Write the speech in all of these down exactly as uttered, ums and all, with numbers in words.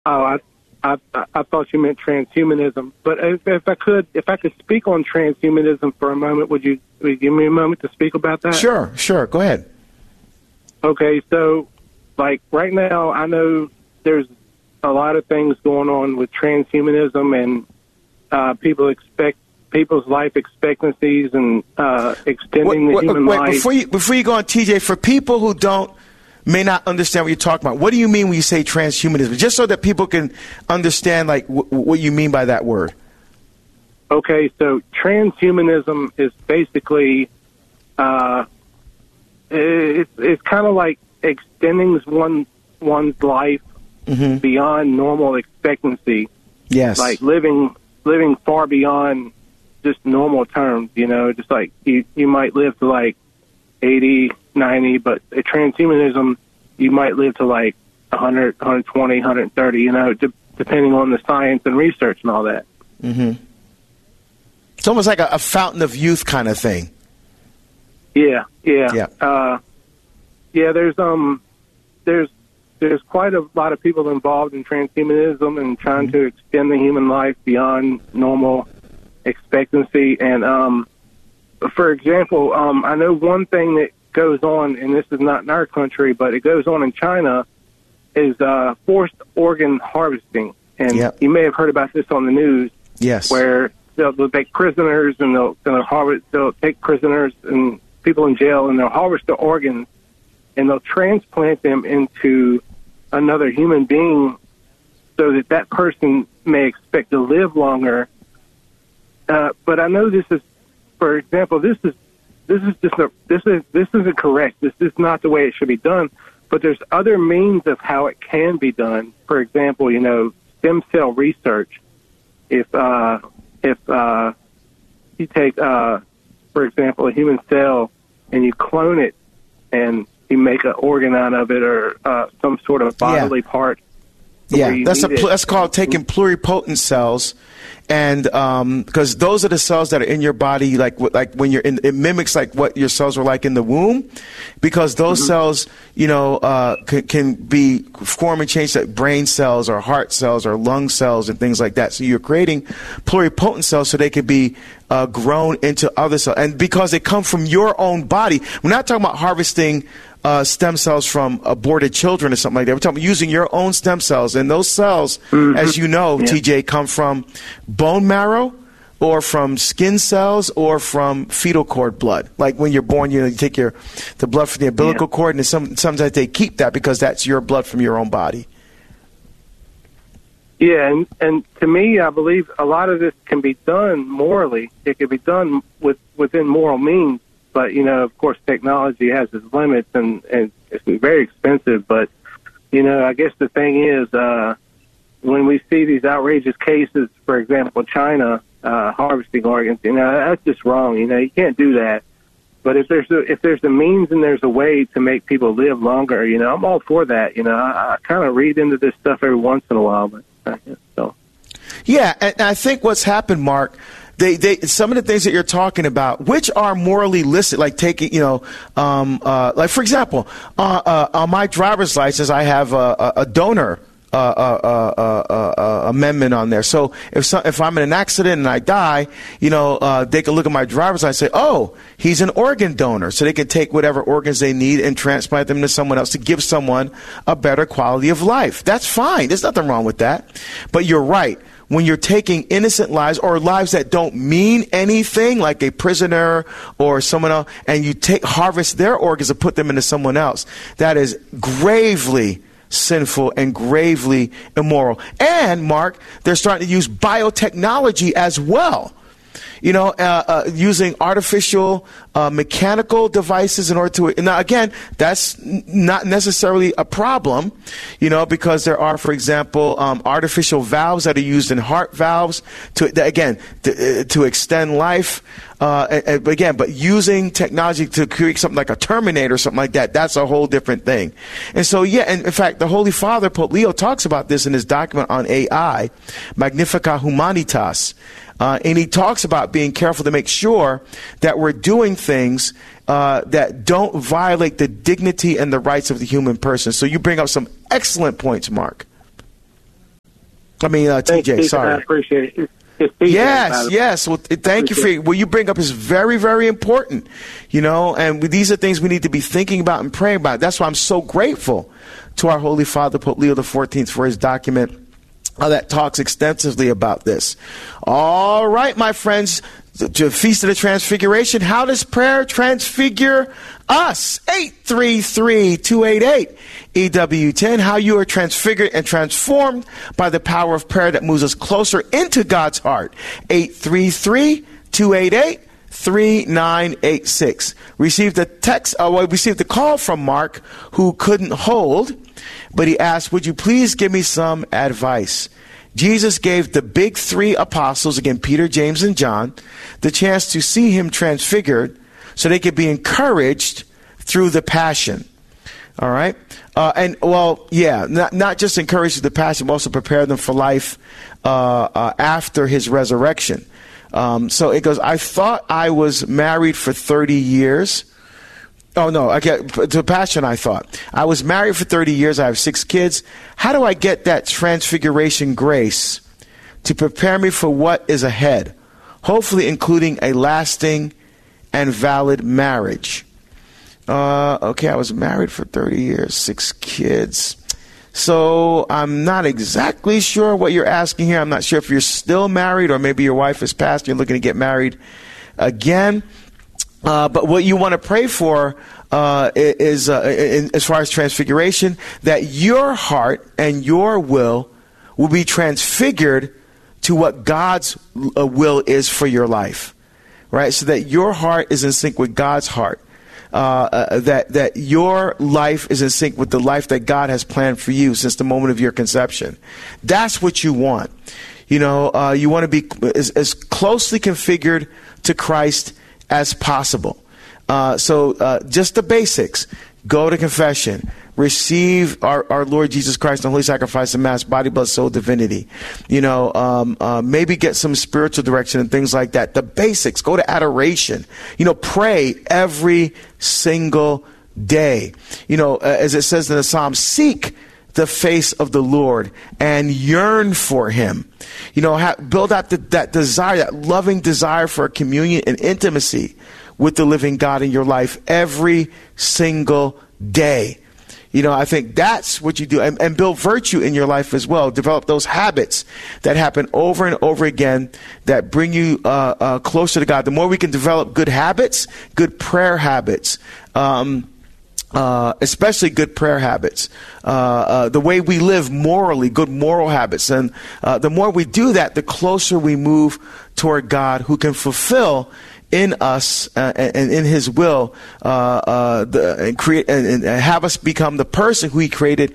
Oh, I, I, I thought you meant transhumanism. But if, if I could, if I could speak on transhumanism for a moment, would you, would you give me a moment to speak about that? Sure, sure. Go ahead. Okay, so, like, right now, I know there's a lot of things going on with transhumanism, and uh, people expect people's life expectancies and uh, extending wait, the human wait, life. Before you, before you go on, T J, for people who don't, may not understand what you're talking about, what do you mean when you say transhumanism? Just so that people can understand, like, w- what you mean by that word. Okay, so transhumanism is basically, uh, it's, it's kind of like extending one, one's life mm-hmm. beyond normal expectancy. Yes. Like living living far beyond just normal terms, you know, just like you, you might live to like eighty, ninety, but a transhumanism, you might live to like one hundred, one twenty, one thirty, you know, de- depending on the science and research and all that. Mm-hmm. It's almost like a, a fountain of youth kind of thing. Yeah, yeah. Yeah, uh, yeah there's, um, there's, there's quite a lot of people involved in transhumanism and trying mm-hmm. to extend the human life beyond normal expectancy. And, um, for example, um, I know one thing that goes on, and this is not in our country, but it goes on in China, is uh, forced organ harvesting. And yep. you may have heard about this on the news. Yes. Where they'll, they'll take prisoners and they'll, they'll harvest. They'll take prisoners and people in jail, and they'll harvest the organs, and they'll transplant them into another human being, so that that person may expect to live longer. Uh, but I know this is, for example, this is this is just a, this is this isn't correct. This is not the way it should be done. But there's other means of how it can be done. For example, you know, stem cell research. If uh, if uh, you take, uh, for example, a human cell and you clone it and you make an organ out of it, or uh, some sort of bodily yeah. part. Yeah, that's a pl- that's called taking pluripotent cells, and um, because those are the cells that are in your body, like like when you're in, it mimics like what your cells were like in the womb, because those mm-hmm. cells, you know, uh, can, can be form and change, like brain cells or heart cells or lung cells and things like that. So you're creating pluripotent cells so they can be uh, grown into other cells, and because they come from your own body. We're not talking about harvesting Uh, stem cells from aborted children or something like that. We're talking about using your own stem cells. And those cells, mm-hmm. as you know, yeah. T J, come from bone marrow or from skin cells or from fetal cord blood. Like when you're born, you know, you take your the blood from the umbilical yeah. cord, and some, sometimes they keep that because that's your blood from your own body. Yeah, and, and to me, I believe a lot of this can be done morally. It can be done with within moral means. But, you know, of course, technology has its limits, and, and it's very expensive. But, you know, I guess the thing is, uh, when we see these outrageous cases, for example, China uh, harvesting organs, you know, that's just wrong. You know, you can't do that. But if there's a, if there's a means and there's a way to make people live longer, you know, I'm all for that. You know, I, I kind of read into this stuff every once in a while. But uh, so. Yeah, and I think what's happened, Mark, They, they, some of the things that you're talking about, which are morally listed, like taking, you know, um, uh, like for example, uh, uh, on my driver's license, I have a, a donor uh, uh, uh, uh, uh, amendment on there. So if some, if I'm in an accident and I die, you know, uh, they can look at my driver's license and say, oh, he's an organ donor, so they can take whatever organs they need and transplant them to someone else to give someone a better quality of life. That's fine. There's nothing wrong with that. But you're right. When you're taking innocent lives or lives that don't mean anything, like a prisoner or someone else, and you take harvest their organs and put them into someone else, that is gravely sinful and gravely immoral. And, Mark, they're starting to use biotechnology as well. You know, uh, uh, using artificial uh, mechanical devices in order to, now again, that's n- not necessarily a problem, you know, because there are, for example, um, artificial valves that are used in heart valves to, again, to, uh, to extend life. Uh, and, and again, but using technology to create something like a Terminator or something like that, that's a whole different thing. And so, yeah, and in fact, the Holy Father, Pope Leo, talks about this in his document on A I, Magnificat Humanitas. Uh, and he talks about being careful to make sure that we're doing things uh, that don't violate the dignity and the rights of the human person. So you bring up some excellent points, Mark. I mean, uh, T J, sorry. I appreciate it. It's T J, yes, yes. Well, thank you for what you bring up is very, very important, you know, and these are things we need to be thinking about and praying about. That's why I'm so grateful to our Holy Father, Pope Leo the fourteenth, for his document uh, that talks extensively about this. All right, my friends, the, the Feast of the Transfiguration. How does prayer transfigure us? eight three three, two eight eight, E W ten. How you are transfigured and transformed by the power of prayer that moves us closer into God's heart. eight three three, two eight eight, three nine eight six. Received a text, uh, well, received a call from Mark, who couldn't hold, but he asked, would you please give me some advice? Jesus gave the big three apostles, again, Peter, James, and John, the chance to see him transfigured so they could be encouraged through the passion. All right. Uh, and, well, yeah, not, not just encourage through the passion, but also prepare them for life uh, uh, after his resurrection. Um, so it goes, I thought I was married for thirty years. Oh, no, I get to passion. I thought I was married for thirty years. I have six kids. How do I get that transfiguration grace to prepare me for what is ahead? Hopefully including a lasting and valid marriage. Uh, okay, I was married for thirty years, six kids. So I'm not exactly sure what you're asking here. I'm not sure if you're still married or maybe your wife has passed. You're looking to get married again. Uh, but what you want to pray for uh, is, uh, in, as far as transfiguration, that your heart and your will will be transfigured to what God's uh, will is for your life, right? So that your heart is in sync with God's heart. Uh, uh, that that your life is in sync with the life that God has planned for you since the moment of your conception. That's what you want. You know, uh, you want to be as, as closely configured to Christ as possible. Uh, so uh, just the basics. Go to confession. Receive our, our Lord Jesus Christ, the holy sacrifice of Mass, body, blood, soul, divinity. You know, um, uh, maybe get some spiritual direction and things like that. The basics. Go to adoration. You know, pray every single day. You know, uh, as it says in the Psalm, seek the face of the Lord and yearn for him. You know, ha- build out the, that desire, that loving desire for communion and intimacy with the living God in your life every single day. You know, I think that's what you do. And, and build virtue in your life as well. Develop those habits that happen over and over again that bring you uh, uh, closer to God. The more we can develop good habits, good prayer habits, um, uh, especially good prayer habits, uh, uh, the way we live morally, good moral habits. And uh, the more we do that, the closer we move toward God, who can fulfill in us uh, and in his will, uh, uh, the, and create and, and have us become the person who he created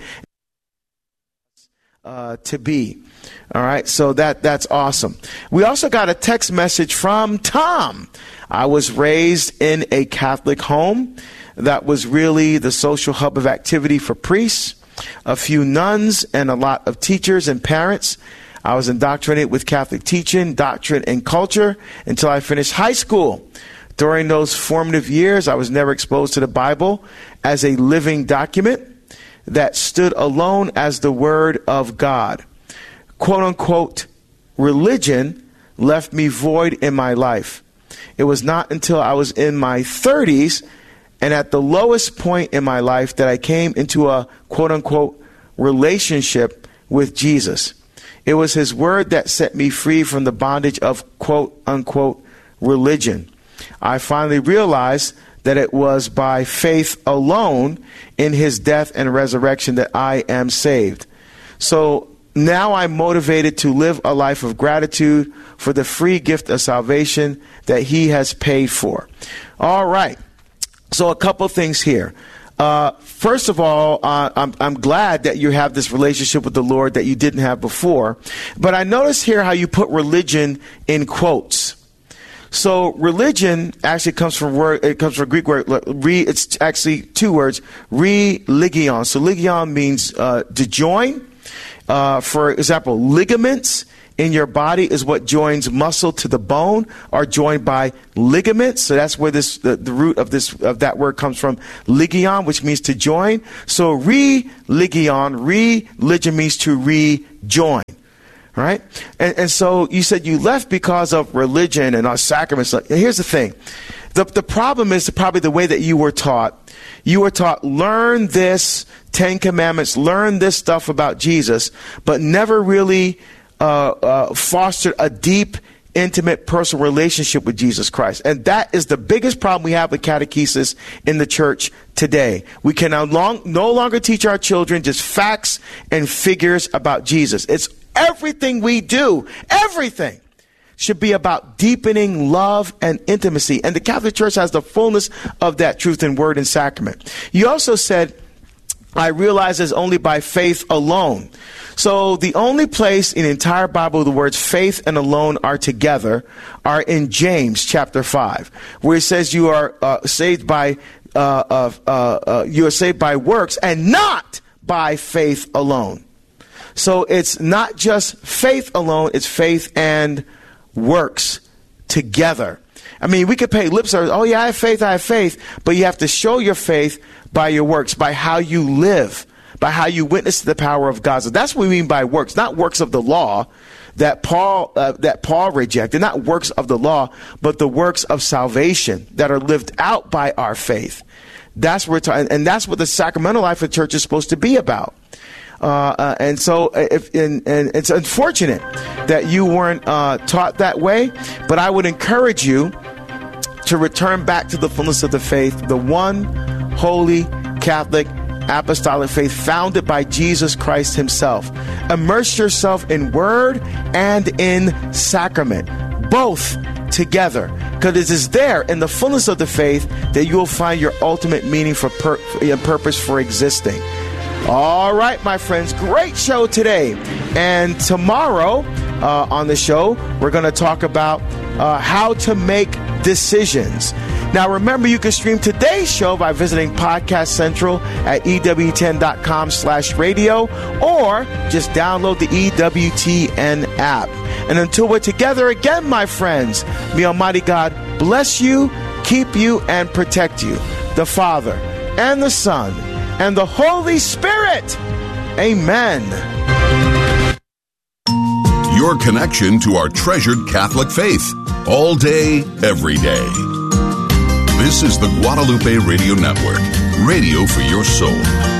uh, to be. All right. So that, that's awesome. We also got a text message from Tom. I was raised in a Catholic home that was really the social hub of activity for priests, a few nuns, and a lot of teachers and parents. I was indoctrinated with Catholic teaching, doctrine, and culture until I finished high school. During those formative years, I was never exposed to the Bible as a living document that stood alone as the Word of God. Quote unquote, religion left me void in my life. It was not until I was in my thirties and at the lowest point in my life that I came into a quote unquote relationship with Jesus. It was his word that set me free from the bondage of quote unquote religion. I finally realized that it was by faith alone in his death and resurrection that I am saved. So now I'm motivated to live a life of gratitude for the free gift of salvation that he has paid for. All right. So a couple things here. Uh, first of all, uh, I'm, I'm glad that you have this relationship with the Lord that you didn't have before. But I notice here how you put religion in quotes. So religion actually comes from word. It comes from a Greek word. Re, it's actually two words. Religion. So ligion means uh, to join. Uh, for example, ligaments in your body is what joins muscle to the bone, are joined by ligaments. So that's where this the, the root of this of that word comes from, ligion, which means to join. So religion, religion means to rejoin. right? And, and so you said you left because of religion and our sacraments. Here's the thing. The, the problem is probably the way that you were taught. You were taught, learn this Ten Commandments, learn this stuff about Jesus, but never really uh, uh, fostered a deep, intimate, personal relationship with Jesus Christ. And that is the biggest problem we have with catechesis in the church today. We can no, long, no longer teach our children just facts and figures about Jesus. It's everything we do, everything should be about deepening love and intimacy. And the Catholic Church has the fullness of that truth in word and sacrament. You also said, I realize it's only by faith alone. So the only place in the entire Bible the words faith and alone are together are in James chapter five, where it says you are uh, saved by uh, uh, uh, uh, you are saved by works and not by faith alone. So it's not just faith alone; it's faith and works together. I mean, we could pay lip service. Oh yeah, I have faith, I have faith, but you have to show your faith by your works, by how you live, by how you witness to the power of God. So that's what we mean by works, not works of the law that Paul uh, that Paul rejected, not works of the law, but the works of salvation that are lived out by our faith. That's what we're talking, and that's what the sacramental life of the church is supposed to be about. Uh, uh, and so if, and, and it's unfortunate that you weren't uh, taught that way, but I would encourage you to return back to the fullness of the faith, the one holy Catholic apostolic faith founded by Jesus Christ himself. Immerse yourself in word and in sacrament, both together, because it is there in the fullness of the faith that you will find your ultimate meaning for pur- and purpose for existing. All right, my friends, great show today. And tomorrow uh, on the show, we're going to talk about uh, how to make decisions. Now, remember, you can stream today's show by visiting Podcast Central at E W T N dot com slash radio, or just download the E W T N app. And until we're together again, my friends, may Almighty God bless you, keep you, and protect you. The Father and the Son and the Holy Spirit. Amen. Your connection to our treasured Catholic faith. All day, every day. This is the Guadalupe Radio Network. Radio for your soul.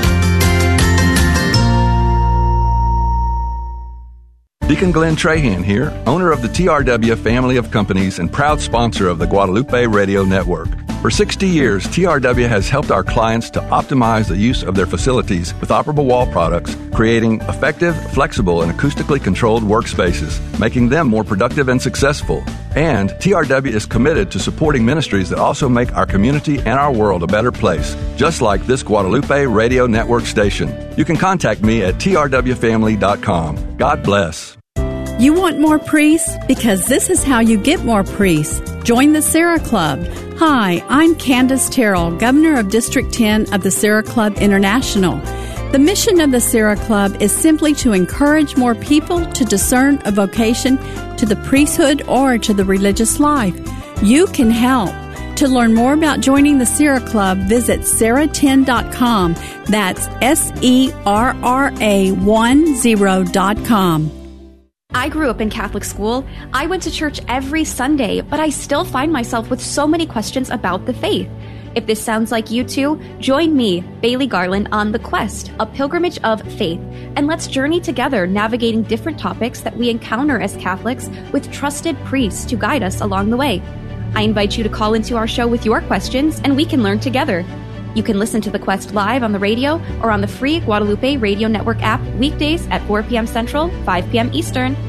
Deacon Glenn Trahan here, owner of the T R W family of companies and proud sponsor of the Guadalupe Radio Network. For sixty years, T R W has helped our clients to optimize the use of their facilities with operable wall products, creating effective, flexible, and acoustically controlled workspaces, making them more productive and successful. And T R W is committed to supporting ministries that also make our community and our world a better place, just like this Guadalupe Radio Network station. You can contact me at T R W family dot com. God bless. You want more priests? Because this is how you get more priests. Join the Sarah Club. Hi, I'm Candace Terrell, Governor of District ten of the Sarah Club International. The mission of the Sarah Club is simply to encourage more people to discern a vocation to the priesthood or to the religious life. You can help. To learn more about joining the Sarah Club, visit sarah ten dot com. That's S E R R A ten dot com. I grew up in Catholic school. I went to church every Sunday, but I still find myself with so many questions about the faith. If this sounds like you too, join me, Bailey Garland, on The Quest, a pilgrimage of faith, and let's journey together navigating different topics that we encounter as Catholics with trusted priests to guide us along the way. I invite you to call into our show with your questions, and we can learn together. You can listen to The Quest live on the radio or on the free Guadalupe Radio Network app weekdays at four p.m. Central, five p.m. Eastern.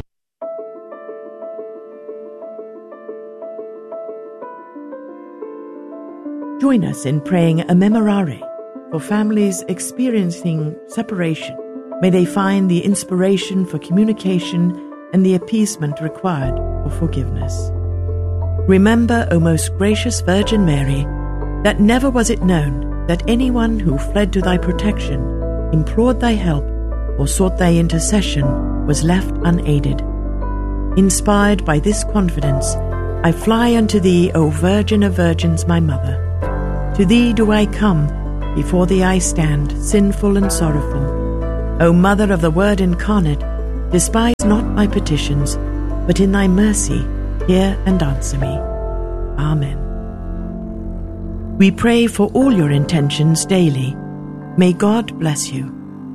Join us in praying a memorare for families experiencing separation. May they find the inspiration for communication and the appeasement required for forgiveness. Remember, O most gracious Virgin Mary, that never was it known that anyone who fled to thy protection, implored thy help, or sought thy intercession was left unaided. Inspired by this confidence, I fly unto thee, O Virgin of Virgins, my Mother. To thee do I come, before thee I stand, sinful and sorrowful. O Mother of the Word incarnate, Despise not my petitions, but in thy mercy hear and answer me. Amen. We pray for all your intentions daily. May God bless you.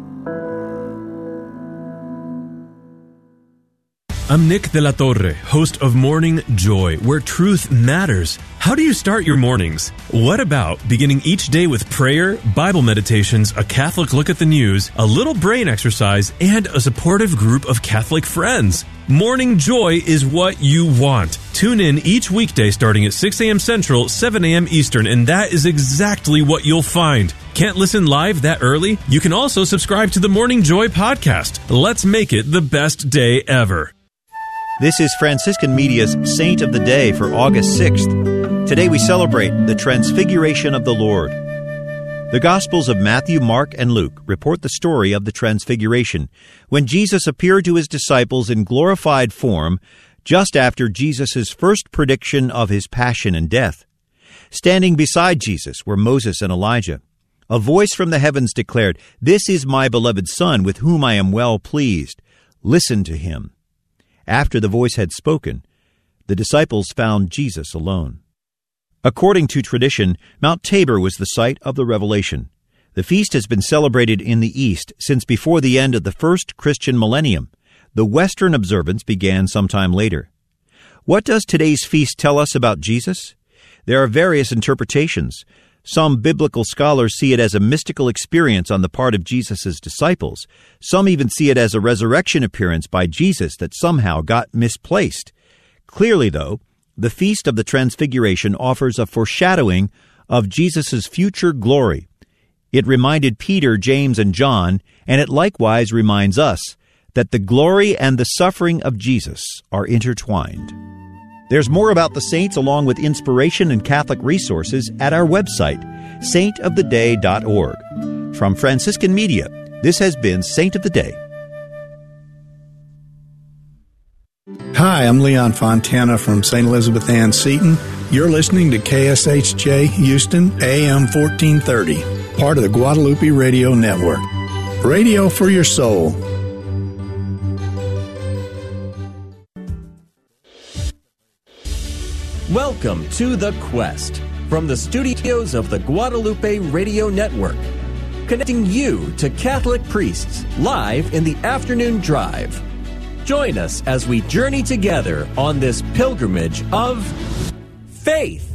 I'm Nick de la Torre, host of Morning Joy, where truth matters. How do you start your mornings? What about beginning each day with prayer, Bible meditations, a Catholic look at the news, a little brain exercise, and a supportive group of Catholic friends? Morning Joy is what you want. Tune in each weekday starting at six a.m. Central, seven a.m. Eastern, and that is exactly what you'll find. Can't listen live that early? You can also subscribe to the Morning Joy podcast. Let's make it the best day ever. This is Franciscan Media's Saint of the Day for August sixth. Today we celebrate the Transfiguration of the Lord. The Gospels of Matthew, Mark, and Luke report the story of the Transfiguration, when Jesus appeared to his disciples in glorified form just after Jesus' first prediction of his passion and death. Standing beside Jesus were Moses and Elijah. A voice from the heavens declared, "This is my beloved Son, with whom I am well pleased. Listen to him." After the voice had spoken, the disciples found Jesus alone. According to tradition, Mount Tabor was the site of the revelation. The feast has been celebrated in the East since before the end of the first Christian millennium. The Western observance began sometime later. What does today's feast tell us about Jesus? There are various interpretations. Some biblical scholars see it as a mystical experience on the part of Jesus' disciples. Some even see it as a resurrection appearance by Jesus that somehow got misplaced. Clearly, though, the Feast of the Transfiguration offers a foreshadowing of Jesus' future glory. It reminded Peter, James, and John, and it likewise reminds us, that the glory and the suffering of Jesus are intertwined. There's more about the saints along with inspiration and Catholic resources at our website, saint of the day dot org. From Franciscan Media, this has been Saint of the Day. Hi, I'm Leon Fontana from Saint Elizabeth Ann Seton. You're listening to K S H J Houston, A M fourteen thirty, part of the Guadalupe Radio Network. Radio for your soul. Welcome to The Quest from the studios of the Guadalupe Radio Network, connecting you to Catholic priests live in the afternoon drive. Join us as we journey together on this pilgrimage of faith.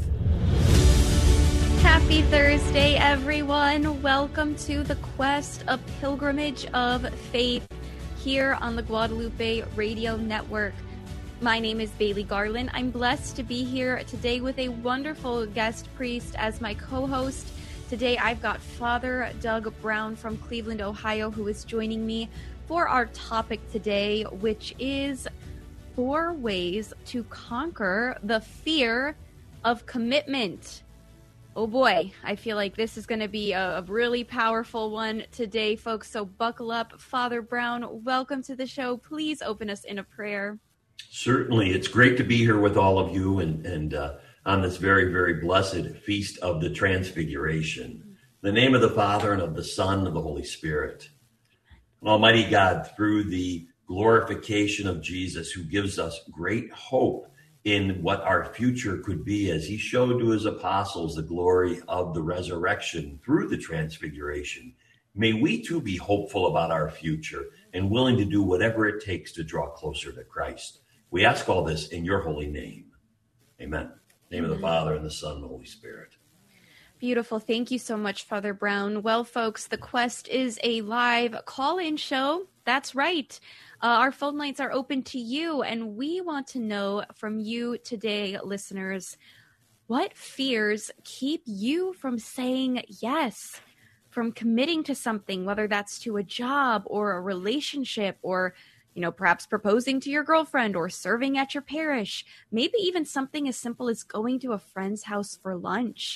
Happy Thursday, everyone. Welcome to The Quest, a pilgrimage of faith here on the Guadalupe Radio Network. My name is Bailey Garland. I'm blessed to be here today with a wonderful guest priest as my co-host. Today I've got Father Doug Brown from Cleveland, Ohio, who is joining me for our topic today, which is four ways to conquer the fear of commitment. Oh boy, I feel like this is going to be a, a really powerful one today, folks, so buckle up. Father Brown, welcome to the show. Please open us in a prayer. Certainly. It's great to be here with all of you and, and uh, on this very, very blessed Feast of the Transfiguration. In the name of the Father and of the Son and of the Holy Spirit. And Almighty God, through the glorification of Jesus, who gives us great hope in what our future could be, as he showed to his apostles the glory of the resurrection through the Transfiguration, may we too be hopeful about our future and willing to do whatever it takes to draw closer to Christ. We ask all this in your holy name. Amen. In the name of the Father, and the Son, and the Holy Spirit. Beautiful. Thank you so much, Father Brown. Well, folks, The Quest is a live call-in show. That's right. Uh, our phone lines are open to you, and we want to know from you today, listeners, what fears keep you from saying yes, from committing to something, whether that's to a job or a relationship or, you know, perhaps proposing to your girlfriend or serving at your parish, maybe even something as simple as going to a friend's house for lunch.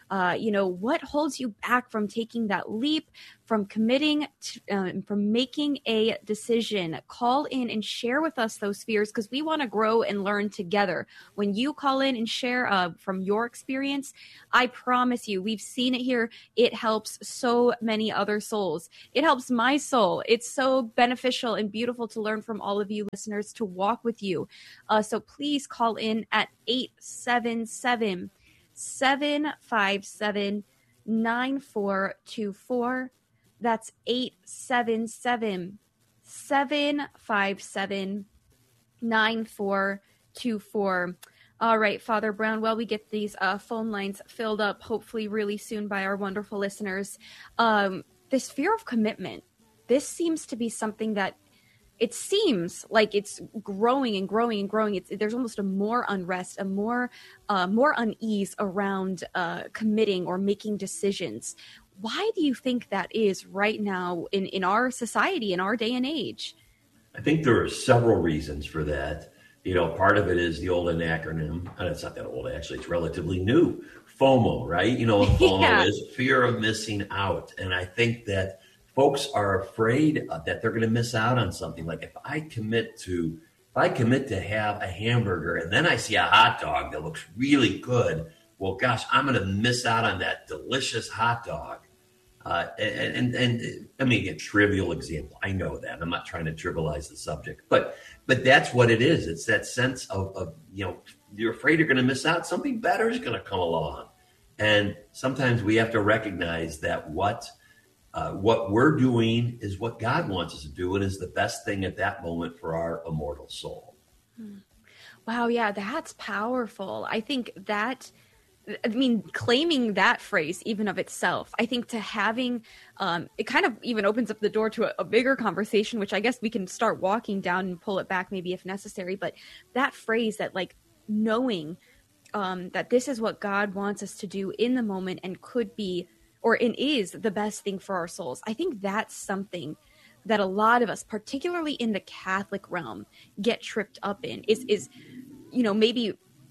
Uh, you know, what holds you back from taking that leap, from committing, to, um, from making a decision? Call in and share with us those fears, because we want to grow and learn together. When you call in and share uh, from your experience, I promise you, we've seen it here. It helps so many other souls. It helps my soul. It's so beneficial and beautiful to learn from all of you listeners, to walk with you. Uh, so please call in at eight seven seven, seven five seven, nine four two four. That's eight seven seven, seven five seven, nine four two four. All right, Father Brown, while we get these uh, phone lines filled up, hopefully really soon by our wonderful listeners, um, this fear of commitment, this seems to be something that it seems like it's growing and growing and growing. It's, there's almost a more unrest, a more uh, more unease around uh, committing or making decisions. Why do you think that is right now in, in our society, in our day and age? I think there are several reasons for that. You know, part of it is the old acronym, and it's not that old, actually, it's relatively new, FOMO, right? You know, what FOMO yeah. is fear of missing out. And I think that folks are afraid that they're going to miss out on something. Like if I commit to, if I commit to have a hamburger and then I see a hot dog that looks really good, well, gosh, I'm going to miss out on that delicious hot dog. Uh, and, and, and I mean, a trivial example. I know that. I'm not trying to trivialize the subject, but, but that's what it is. It's that sense of, of you know, you're afraid you're going to miss out. Something better is going to come along. And sometimes we have to recognize that what, Uh, what we're doing is what God wants us to do, and is the best thing at that moment for our immortal soul. Wow, yeah, that's powerful. I think that, I mean, claiming that phrase even of itself, I think to having, um, it kind of even opens up the door to a, a bigger conversation, which I guess we can start walking down and pull it back maybe if necessary. But that phrase, that like knowing um, that this is what God wants us to do in the moment and could be, or it is the best thing for our souls. I think that's something that a lot of us, particularly in the Catholic realm, get tripped up in, is, is you know, maybe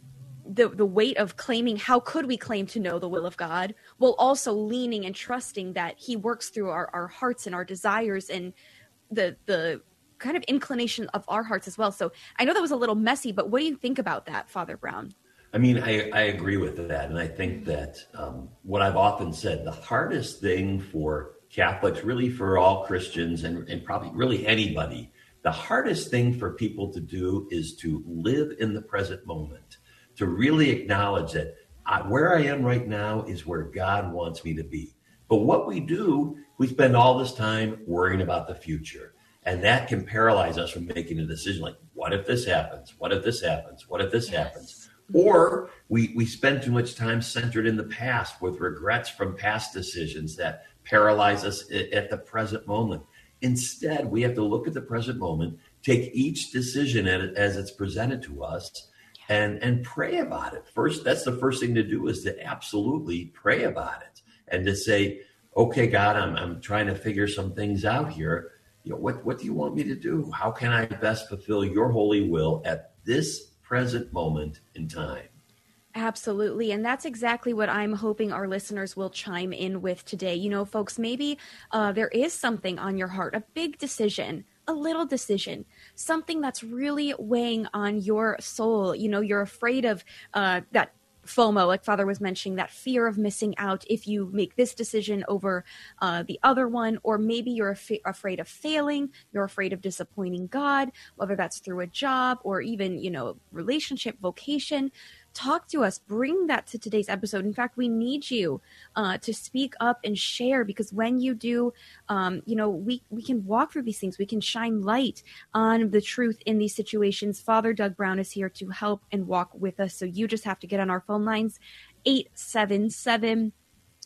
the the weight of claiming, how could we claim to know the will of God, while also leaning and trusting that he works through our, our hearts and our desires and the the kind of inclination of our hearts as well. So I know that was a little messy, but what do you think about that, Father Brown? I mean, I, I agree with that. And I think that um, what I've often said, the hardest thing for Catholics, really for all Christians and, and probably really anybody, the hardest thing for people to do is to live in the present moment, to really acknowledge that I, where I am right now is where God wants me to be. But what we do, we spend all this time worrying about the future. And that can paralyze us from making a decision like, what if this happens? What if this happens? What if this yes. happens? Or we, we spend too much time centered in the past with regrets from past decisions that paralyze us at the present moment. Instead, we have to look at the present moment, take each decision as it's presented to us, and, and pray about it. First, that's the first thing to do, is to absolutely pray about it and to say, okay, God, I'm, I'm trying to figure some things out here. You know, what, what do you want me to do? How can I best fulfill your holy will at this present moment in time? Absolutely. And that's exactly what I'm hoping our listeners will chime in with today. You know, folks, maybe uh, there is something on your heart, a big decision, a little decision, something that's really weighing on your soul. You know, you're afraid of uh, that FOMO, like Father was mentioning, that fear of missing out if you make this decision over uh, the other one, or maybe you're af- afraid of failing, you're afraid of disappointing God, whether that's through a job or even, you know, relationship, vocation. Talk to us, bring that to today's episode. In fact, we need you uh, to speak up and share, because when you do, um, you know, we, we can walk through these things. We can shine light on the truth in these situations. Father Doug Brown is here to help and walk with us. So you just have to get on our phone lines, eight seven seven,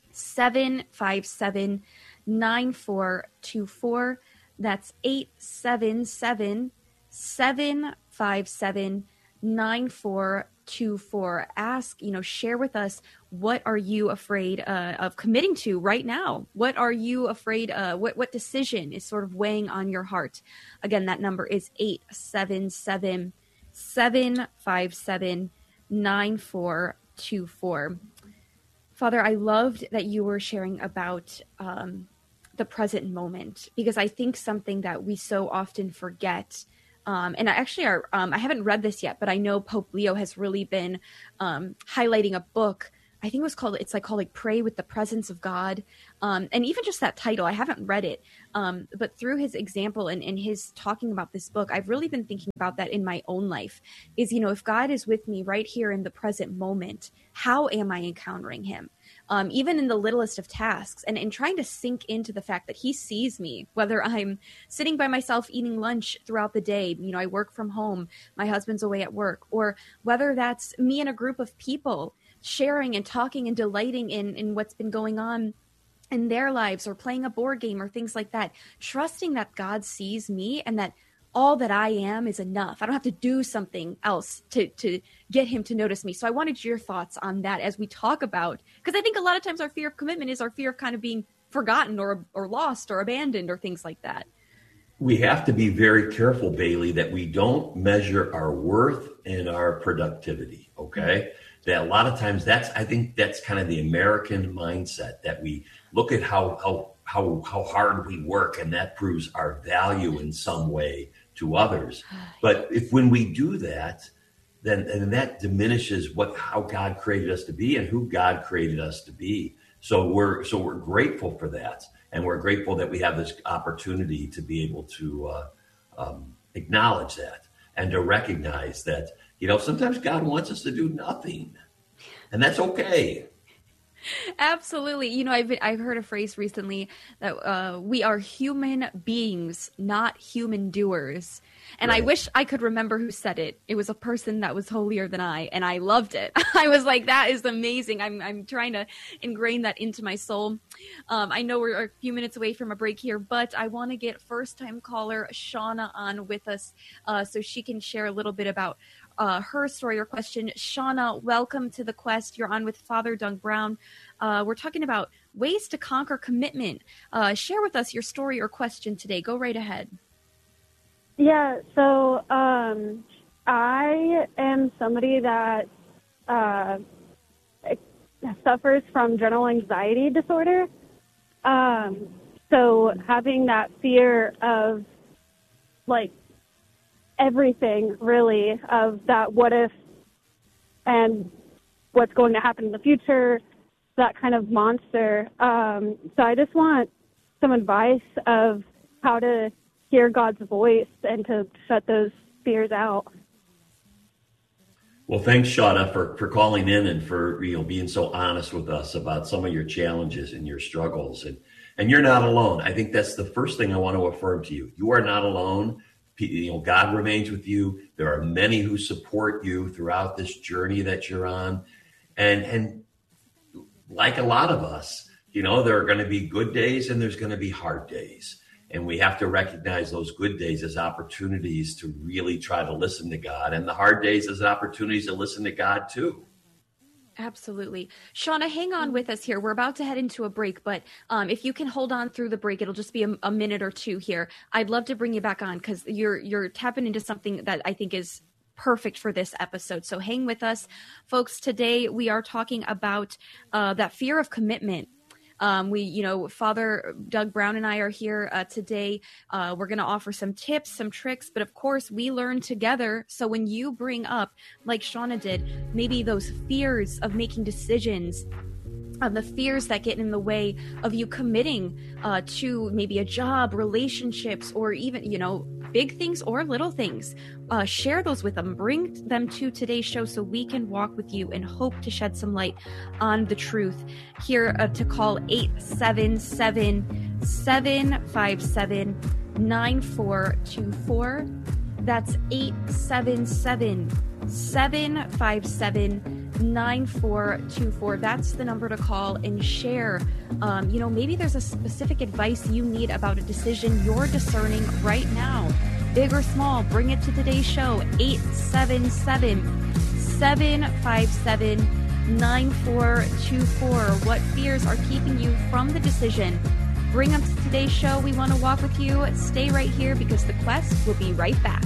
seven five seven, nine four two four. That's eight seven seven, seven five seven, nine four two four. Ask, you know, share with us, what are you afraid uh, of committing to right now? What are you afraid uh what what decision is sort of weighing on your heart? Again, that number is eight seven seven, seven five seven, nine four two four. Father, I loved that you were sharing about um, the present moment, because I think something that we so often forget, um, and I actually are, um, I haven't read this yet, but I know Pope Leo has really been um, highlighting a book. I think it was called, it's like called like Pray with the Presence of God. Um, and even just that title, I haven't read it. Um, but through his example and, and his talking about this book, I've really been thinking about that in my own life is, you know, if God is with me right here in the present moment, how am I encountering him? Um, even in the littlest of tasks, and, and trying to sink into the fact that he sees me, whether I'm sitting by myself eating lunch throughout the day, you know, I work from home, my husband's away at work, or whether that's me and a group of people sharing and talking and delighting in, in what's been going on in their lives, or playing a board game or things like that, trusting that God sees me and that all that I am is enough. I don't have to do something else to, to get him to notice me. So I wanted your thoughts on that as we talk about, because I think a lot of times our fear of commitment is our fear of kind of being forgotten or, or lost or abandoned or things like that. We have to be very careful, Bailey, that we don't measure our worth and our productivity. Okay. Mm-hmm. That a lot of times that's, I think that's kind of the American mindset, that we look at how, how, how, how hard we work, and that proves our value in some way to others. But if when we do that, then and that diminishes what how God created us to be and who God created us to be. So we're so we're grateful for that, and we're grateful that we have this opportunity to be able to uh, um, acknowledge that and to recognize that, you know, sometimes God wants us to do nothing, and that's okay. Absolutely. You know, I've been, I've heard a phrase recently that uh, we are human beings, not human doers. And right. I wish I could remember who said it. It was a person that was holier than I, and I loved it. I was like, that is amazing. I'm I'm trying to ingrain that into my soul. Um, I know we're a few minutes away from a break here, but I want to get first-time caller Shauna on with us uh, so she can share a little bit about Uh, her story or question. Shauna, welcome to The Quest. You're on with Father Doug Brown. Uh, we're talking about ways to conquer commitment. Uh, share with us your story or question today. Go right ahead. Yeah, so um, I am somebody that uh, suffers from general anxiety disorder. Um, so having that fear of, like, everything really, of that what if and what's going to happen in the future, that kind of monster. Um, so I just want some advice of how to hear God's voice and to shut those fears out. Well, thanks, Shauna, for, for calling in and for, you know, being so honest with us about some of your challenges and your struggles. And, and you're not alone. I think that's the first thing I want to affirm to you. You are not alone. You know, God remains with you. There are many who support you throughout this journey that you're on. And, and like a lot of us, you know, there are going to be good days and there's going to be hard days. And we have to recognize those good days as opportunities to really try to listen to God, and the hard days as opportunities to listen to God too. Absolutely. Shauna, hang on with us here. We're about to head into a break, but um, if you can hold on through the break, it'll just be a, a minute or two here. I'd love to bring you back on because you're you're tapping into something that I think is perfect for this episode. So hang with us. Folks, today we are talking about uh, that fear of commitment. Um, we, you know, Father Doug Brown and I are here uh, today. Uh, we're going to offer some tips, some tricks, but of course we learn together. So when you bring up, like Shauna did, maybe those fears of making decisions, of the fears that get in the way of you committing uh, to maybe a job, relationships, or even, you know, big things or little things, uh, share those with them. Bring them to today's show so we can walk with you and hope to shed some light on the truth. Here uh, to call eight seven seven, seven five seven, nine four two four. That's eight seven seven, seven five seven, nine four two four. That's the number to call and share. Um, you know, maybe there's a specific advice you need about a decision you're discerning right now, big or small. Bring it to today's show. eight seven seven, seven five seven, nine four two four. What fears are keeping you from the decision? Bring them to today's show. We want to walk with you. Stay right here because The Quest will be right back.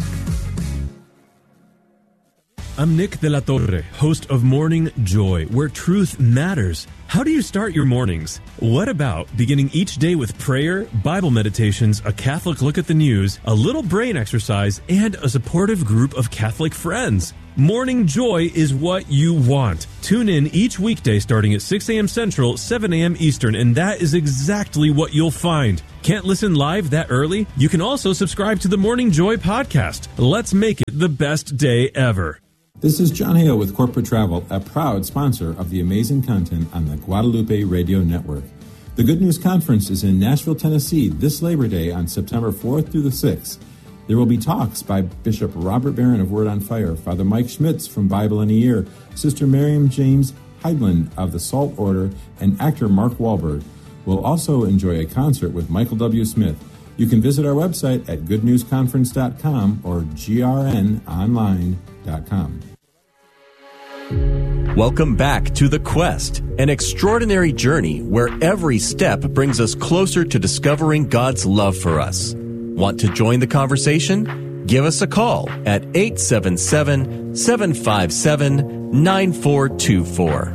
I'm Nick De La Torre, host of Morning Joy, where truth matters. How do you start your mornings? What about beginning each day with prayer, Bible meditations, a Catholic look at the news, a little brain exercise, and a supportive group of Catholic friends? Morning joy is what you want. Tune in each weekday starting at six a.m. Central, seven a.m. Eastern, and that is exactly what you'll find. Can't listen live that early? You can also subscribe to the Morning Joy podcast. Let's make it the best day ever. This is John Hale with Corporate Travel, a proud sponsor of the amazing content on the Guadalupe Radio Network. The Good News Conference is in Nashville, Tennessee this Labor Day on September fourth through the sixth. There will be talks by Bishop Robert Barron of Word on Fire, Father Mike Schmitz from Bible in a Year, Sister Miriam James Heidland of the Salt Order, and actor Mark Wahlberg. We'll also enjoy a concert with Michael W. Smith. You can visit our website at good news conference dot com or g r n online dot com. Welcome back to The Quest, an extraordinary journey where every step brings us closer to discovering God's love for us. Want to join the conversation? Give us a call at eight seven seven, seven five seven, nine four two four.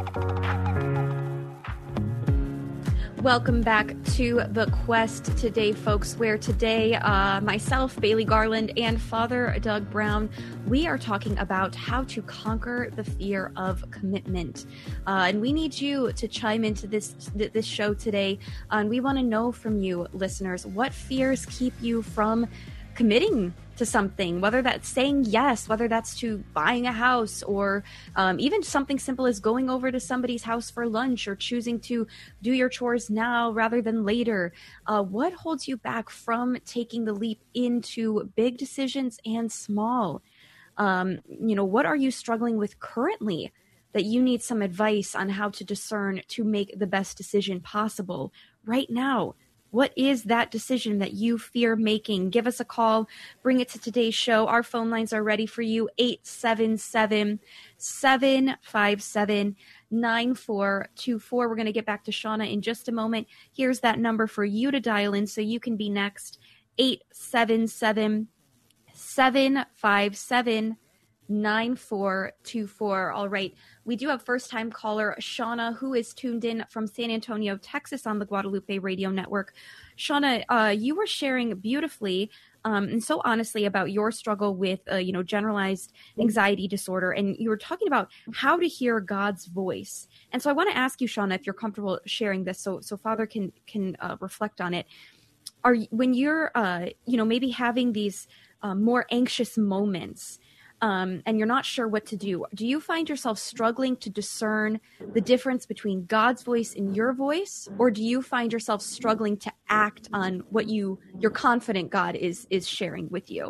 Welcome back to The Quest today, folks, where today uh, myself, Bailey Garland, and Father Doug Brown, we are talking about how to conquer the fear of commitment. Uh, and we need you to chime into this this show today. Uh, and we want to know from you, listeners, what fears keep you from committing to something, whether that's saying yes, whether that's to buying a house, or um, even something simple as going over to somebody's house for lunch, or choosing to do your chores now rather than later. Uh, what holds you back from taking the leap into big decisions and small? Um, you know, what are you struggling with currently that you need some advice on how to discern to make the best decision possible right now? What is that decision that you fear making? Give us a call. Bring it to today's show. Our phone lines are ready for you. eight seven seven, seven five seven, nine four two four. We're going to get back to Shauna in just a moment. Here's that number for you to dial in so you can be next. eight seven seven, seven five seven, nine four two four. All right. We do have first-time caller Shauna, who is tuned in from San Antonio, Texas on the Guadalupe Radio Network. Shauna, uh, you were sharing beautifully um, and so honestly about your struggle with, uh, you know, generalized anxiety disorder. And you were talking about how to hear God's voice. And so I want to ask you, Shauna, if you're comfortable sharing this so, so Father can, can uh, reflect on it. Are you, when you're, uh, you know, maybe having these uh, more anxious moments, Um, and you're not sure what to do, do you find yourself struggling to discern the difference between God's voice and your voice, or do you find yourself struggling to act on what you you're confident God is is sharing with you?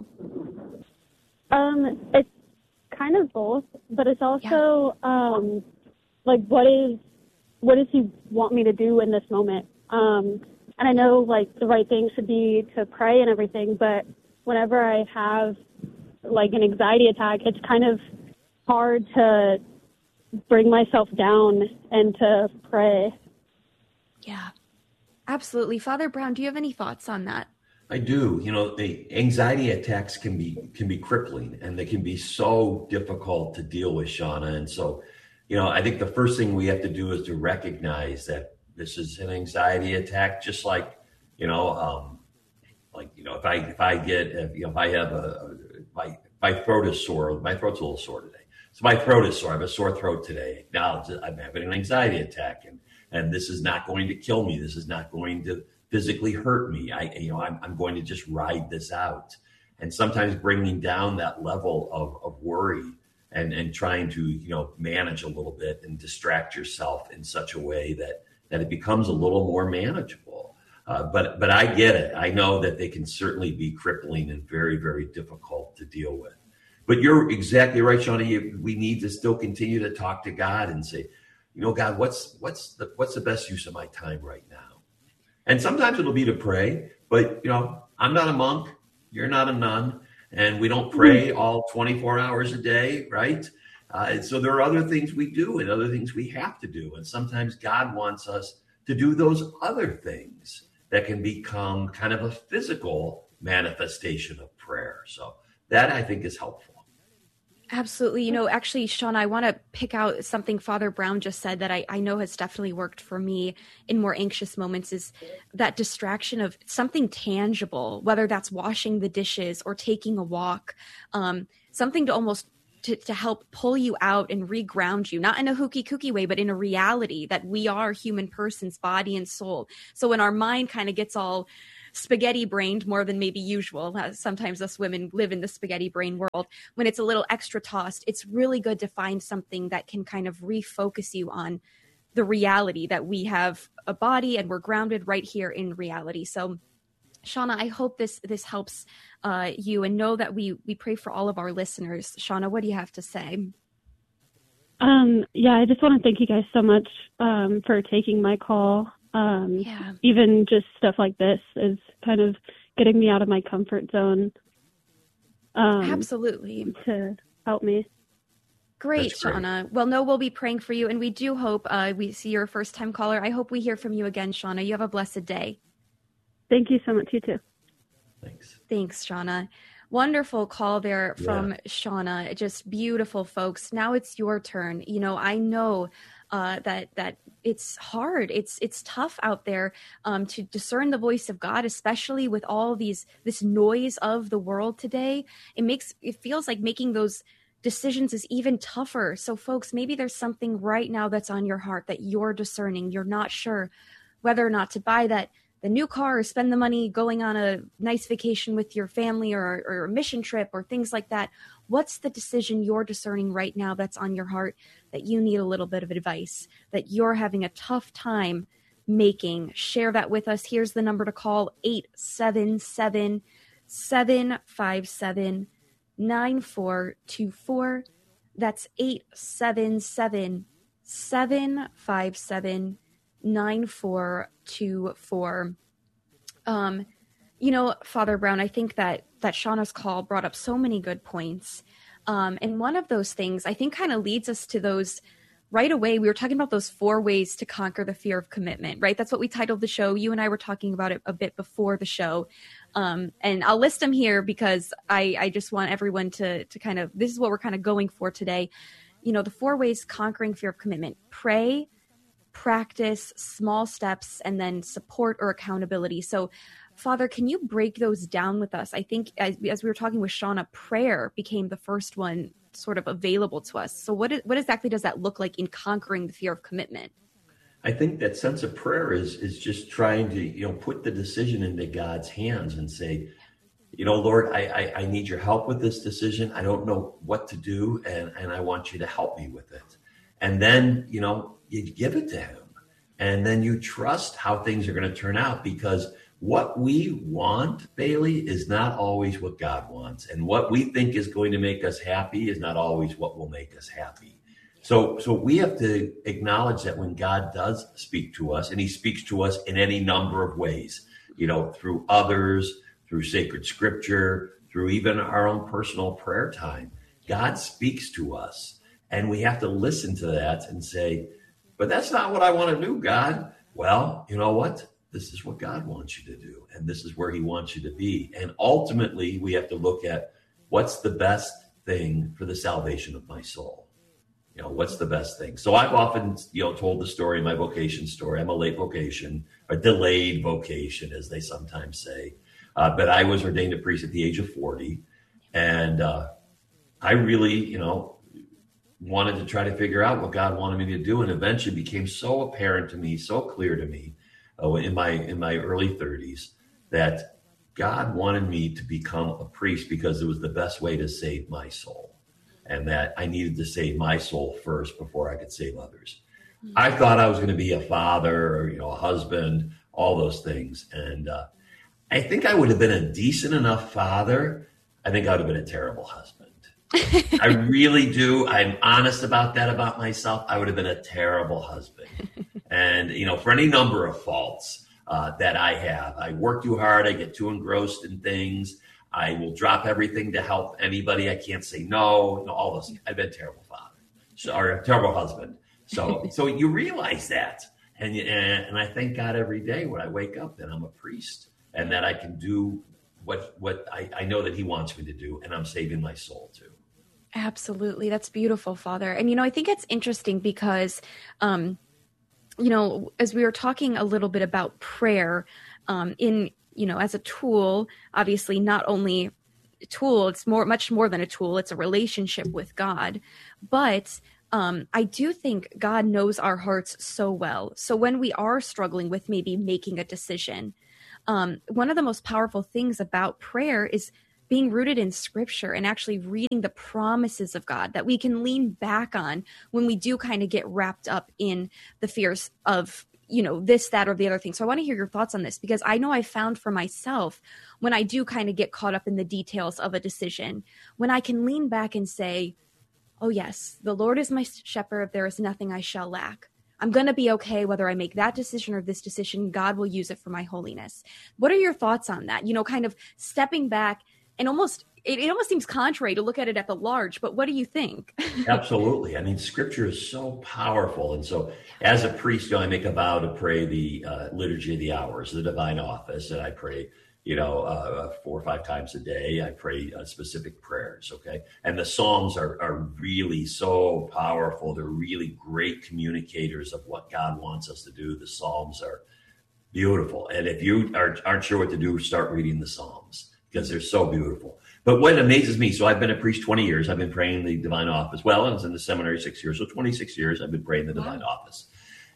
Um, it's kind of both, but it's also yeah. um, like what is what does He want me to do in this moment? Um, and I know like the right thing should be to pray and everything, but whenever I have like an anxiety attack, it's kind of hard to bring myself down and to pray. Yeah, absolutely. Father Brown, do you have any thoughts on that? I do. You know, the anxiety attacks can be can be crippling, and they can be so difficult to deal with, Shauna. And so, you know, I think the first thing we have to do is to recognize that this is an anxiety attack, just like, you know, um, like, you know, if I if I get, if, you know, if I have a, my my throat is sore, my throat's a little sore today. So my throat is sore. I have a sore throat today. Acknowledge that I'm having an anxiety attack, and and this is not going to kill me. This is not going to physically hurt me. I, you know, I'm I'm going to just ride this out. And sometimes bringing down that level of of worry and and trying to, you know, manage a little bit and distract yourself in such a way that that it becomes a little more manageable. Uh, but but I get it. I know that they can certainly be crippling and very, very difficult to deal with. But you're exactly right, Shauna. We need to still continue to talk to God and say, you know, God, what's what's the what's the best use of my time right now? And sometimes it'll be to pray, but you know, I'm not a monk. You're not a nun, and we don't pray all twenty-four hours a day, right? Uh, and so there are other things we do and other things we have to do. And sometimes God wants us to do those other things that can become kind of a physical manifestation of prayer. So that, I think, is helpful. Absolutely. You know, actually, Shauna, I want to pick out something Father Brown just said that I, I know has definitely worked for me in more anxious moments, is that distraction of something tangible, whether that's washing the dishes or taking a walk, um, something to almost to, to help pull you out and reground you, not in a hooky kooky way, but in a reality that we are human persons, body and soul. So when our mind kind of gets all spaghetti brained more than maybe usual, sometimes us women live in the spaghetti brain world, when it's a little extra tossed, it's really good to find something that can kind of refocus you on the reality that we have a body and we're grounded right here in reality. So Shauna, I hope this this helps uh, you, and know that we we pray for all of our listeners. Shauna, what do you have to say? Um, yeah, I just want to thank you guys so much um, for taking my call. Um, yeah. Even just stuff like this is kind of getting me out of my comfort zone. Um, Absolutely. To help me. Great, Shauna. Well, no, we'll be praying for you, and we do hope uh, we see you're a first-time caller. I hope we hear from you again, Shauna. You have a blessed day. Thank you so much. You too. Thanks. Thanks, Shauna. Wonderful call there from Yeah. Shauna. Just beautiful, folks. Now it's your turn. You know, I know uh, that that it's hard. It's it's tough out there um, to discern the voice of God, especially with all these this noise of the world today. It makes it feels like making those decisions is even tougher. So, folks, maybe there's something right now that's on your heart that you're discerning. You're not sure whether or not to buy that the new car or spend the money going on a nice vacation with your family or, or a mission trip or things like that. What's the decision you're discerning right now that's on your heart that you need a little bit of advice, that you're having a tough time making? Share that with us. Here's the number to call: eight seven seven, seven five seven, nine four two four. That's eight seven seven, seven five seven, nine four two four. Um, you know, Father Brown, I think that that Shauna's call brought up so many good points. Um, and one of those things I think kind of leads us to those right away. We were talking about those four ways to conquer the fear of commitment, right? That's what we titled the show. You and I were talking about it a bit before the show. Um, and I'll list them here because I, I just want everyone to, to kind of, this is what we're kind of going for today. You know, the four ways conquering fear of commitment: pray, practice, small steps, and then support or accountability. So, Father, can you break those down with us? I think as, as we were talking with Shauna, prayer became the first one sort of available to us. So what, is, what exactly does that look like in conquering the fear of commitment? I think that sense of prayer is is just trying to, you know, put the decision into God's hands and say, you know, Lord, I, I, I need your help with this decision. I don't know what to do, and, and I want you to help me with it. And then, you know, you give it to him, and then you trust how things are going to turn out, because what we want, Bailey, is not always what God wants. And what we think is going to make us happy is not always what will make us happy. So, so we have to acknowledge that when God does speak to us, and he speaks to us in any number of ways, you know, through others, through sacred scripture, through even our own personal prayer time, God speaks to us. And we have to listen to that and say, but that's not what I want to do, God. Well, you know what? This is what God wants you to do, and this is where he wants you to be. And ultimately, we have to look at what's the best thing for the salvation of my soul. You know, what's the best thing? So I've often, you know, told the story, my vocation story. I'm a late vocation, or delayed vocation, as they sometimes say. Uh, but I was ordained a priest at the age of forty. And uh, I really, you know, wanted to try to figure out what God wanted me to do. And eventually became so apparent to me, so clear to me, Uh, in my in my early thirties, that God wanted me to become a priest because it was the best way to save my soul, and that I needed to save my soul first before I could save others. Mm-hmm. I thought I was going to be a father, or, you know, a husband, all those things, and uh, I think I would have been a decent enough father. I think I would have been a terrible husband. I really do. I'm honest about that about myself. I would have been a terrible husband. And, you know, for any number of faults uh, that I have, I work too hard. I get too engrossed in things. I will drop everything to help anybody. I can't say no, you know, all those things. I've been a terrible father, so, or a terrible husband. So, so you realize that. And, and, and I thank God every day when I wake up that I'm a priest, and that I can do what, what I, I know that he wants me to do. And I'm saving my soul too. Absolutely. That's beautiful, Father. And, you know, I think it's interesting because, um, you know, as we were talking a little bit about prayer um, in, you know, as a tool, obviously not only a tool, it's more, much more than a tool. It's a relationship with God. But um, I do think God knows our hearts so well. So when we are struggling with maybe making a decision, um, one of the most powerful things about prayer is being rooted in scripture and actually reading the promises of God that we can lean back on when we do kind of get wrapped up in the fears of, you know, this, that, or the other thing. So I want to hear your thoughts on this, because I know I found for myself when I do kind of get caught up in the details of a decision, when I can lean back and say, oh yes, the Lord is my shepherd. There is nothing I shall lack. I'm going to be okay whether I make that decision or this decision. God will use it for my holiness. What are your thoughts on that? You know, kind of stepping back. And almost, it, it almost seems contrary to look at it at the large, but what do you think? Absolutely. I mean, scripture is so powerful. And so as a priest, you know, I make a vow to pray the uh, Liturgy of the Hours, the divine office, and I pray, you know, uh, four or five times a day. I pray uh, specific prayers, okay? And the Psalms are, are really so powerful. They're really great communicators of what God wants us to do. The Psalms are beautiful. And if you are, aren't sure what to do, start reading the Psalms, because they're so beautiful. But what amazes me, so I've been a priest twenty years. I've been praying the divine office. Well, I was in the seminary six years, so twenty-six years I've been praying the divine wow. office.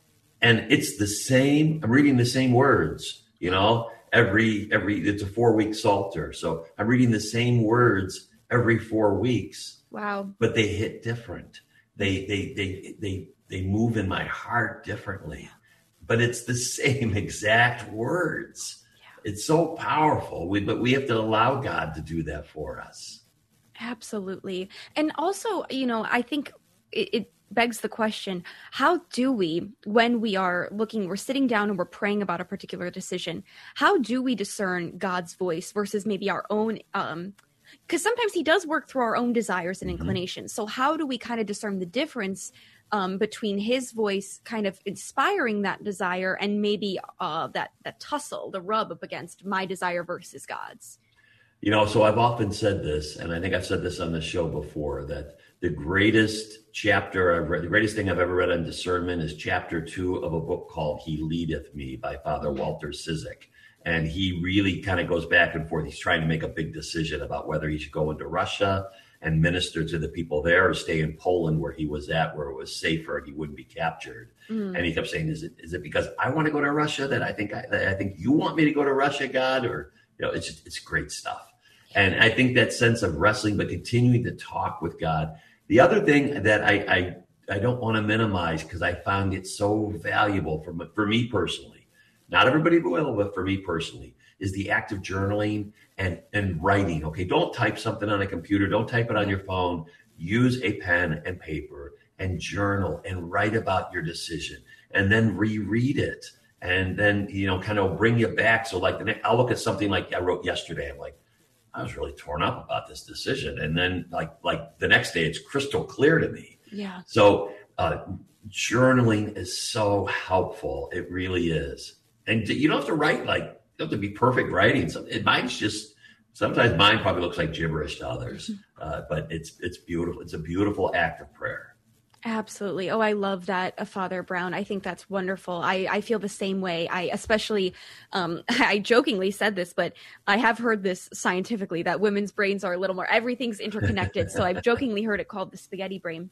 And it's the same, I'm reading the same words, you know, every, every, it's a four week Psalter. So I'm reading the same words every four weeks. Wow. But they hit different. They, they, they, they, they move in my heart differently, but it's the same exact words. It's so powerful, we, but we have to allow God to do that for us. Absolutely. And also, you know, I think it, it begs the question, how do we, when we are looking, we're sitting down and we're praying about a particular decision, how do we discern God's voice versus maybe our own, um, because sometimes he does work through our own desires and inclinations. Mm-hmm. So how do we kind of discern the difference Um, between his voice kind of inspiring that desire and maybe uh, that that tussle, the rub up against my desire versus God's? You know, so I've often said this, and I think I've said this on the show before, that the greatest chapter I've read, the greatest thing I've ever read on discernment is chapter two of a book called He Leadeth Me by Father Walter Ciszek. And he really kind of goes back and forth. He's trying to make a big decision about whether he should go into Russia and minister to the people there, or stay in Poland where he was at, where it was safer and he wouldn't be captured. Mm. And he kept saying, is it is it because I want to go to Russia that I think I, that I think you want me to go to Russia, God? Or, you know, it's just, it's great stuff. And I think that sense of wrestling, but continuing to talk with God. The other thing that I I, I don't want to minimize, because I found it so valuable for, for me personally, not everybody will, but for me personally, is the act of journaling and, and writing. Okay, don't type something on a computer. Don't type it on your phone. Use a pen and paper and journal and write about your decision, and then reread it. And then, you know, kind of bring you back. So like the next, I'll look at something like I wrote yesterday. I'm like, I was really torn up about this decision. And then like, like the next day, it's crystal clear to me. Yeah. So uh, journaling is so helpful. It really is. And you don't have to write like, have to be perfect writing. So it, mine's just, sometimes mine probably looks like gibberish to others, uh, but it's it's beautiful. It's a beautiful act of prayer. Absolutely. Oh, I love that, uh, Father Brown. I think that's wonderful. I, I feel the same way. I especially, um, I jokingly said this, but I have heard this scientifically, that women's brains are a little more, everything's interconnected. So I've jokingly heard it called the spaghetti brain.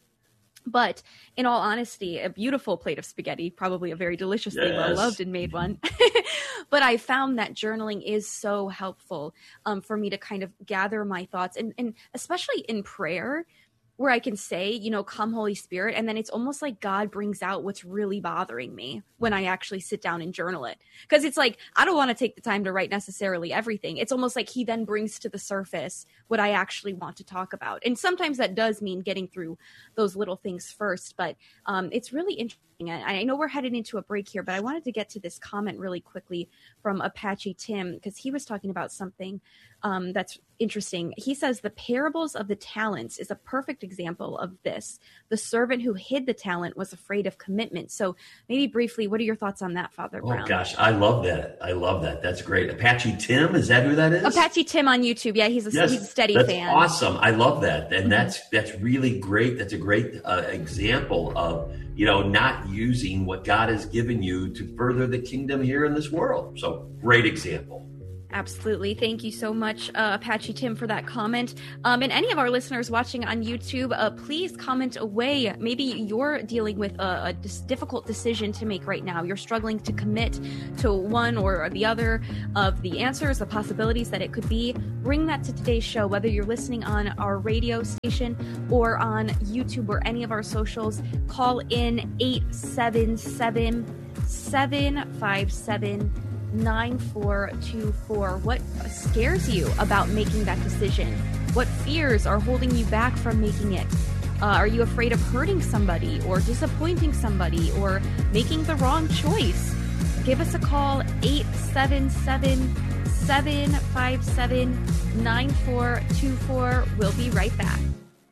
But in all honesty, a beautiful plate of spaghetti, probably a very delicious yes. thing, well loved and made one. But I found that journaling is so helpful um, for me to kind of gather my thoughts, and, and especially in prayer, where I can say, you know, come Holy Spirit. And then it's almost like God brings out what's really bothering me when I actually sit down and journal it. Because it's like, I don't want to take the time to write necessarily everything. It's almost like he then brings to the surface what I actually want to talk about. And sometimes that does mean getting through those little things first. But um, it's really interesting. And I know we're headed into a break here, but I wanted to get to this comment really quickly from Apache Tim, because he was talking about something um, that's interesting. He says the parables of the talents is a perfect example of this. The servant who hid the talent was afraid of commitment. So maybe briefly, what are your thoughts on that, Father Brown? Oh, gosh, I love that. I love that. That's great. Apache Tim, is that who that is? Apache Tim on YouTube. Yeah, he's a, yes, he's a steady that's fan. Awesome. I love that. And that's that's really great. That's a great uh, example of, you know, not using what God has given you to further the kingdom here in this world. So great example. Absolutely. Thank you so much, uh, Apache Tim, for that comment. Um, and any of our listeners watching on YouTube, uh, please comment away. Maybe you're dealing with a, a dis- difficult decision to make right now. You're struggling to commit to one or the other of the answers, the possibilities that it could be. Bring that to today's show, whether you're listening on our radio station or on YouTube or any of our socials. Call in eight seven seven, seven five seven, nine four two four. What scares you about making that decision? What fears are holding you back from making it? Uh, are you afraid of hurting somebody or disappointing somebody or making the wrong choice? Give us a call, eight seven seven, seven five seven, nine four two four. We'll be right back.